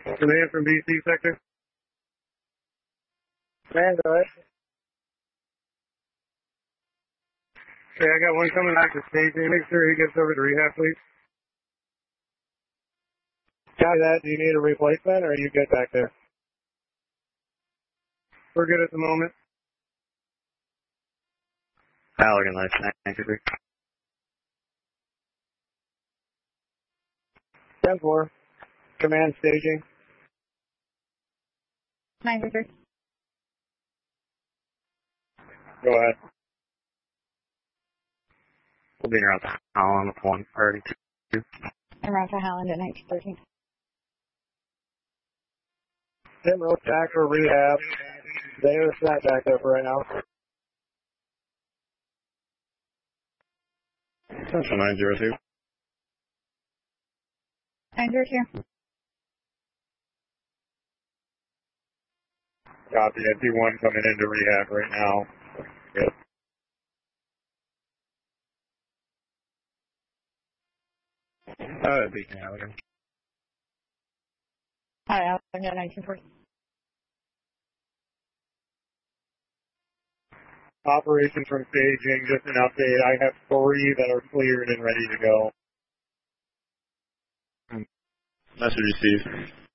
Command from BC sector. Command, go ahead. Okay, I got one coming back to staging. Make sure he gets over to rehab, please. Copy that. Do you need a replacement, or are you good back there? We're good at the moment. Halligan, nice. 93. 10-4. Command staging. 93. Go ahead. We'll be around Holland with 132. And Roger Howland at 1913. Tim Roach back for rehab. They are set back there for right now. Central 902. 902. Copy. I see one coming into rehab right now. Good. Beacon Halligan. Hi, Howland at 1940. Operation from staging, just an update. I have 3 that are cleared and ready to go. Message received.